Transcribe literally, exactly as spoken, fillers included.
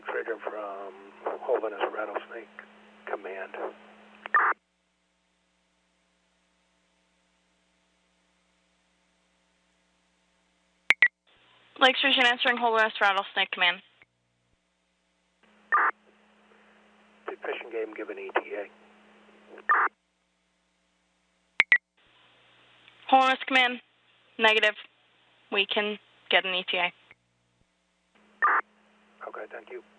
Trigger from Holderness Rattlesnake Command. Lake Station answering Holderness Rattlesnake Command. Big Fishing Game, give an E T A. Holderness Command, negative. We can get an E T A. Okay, thank you.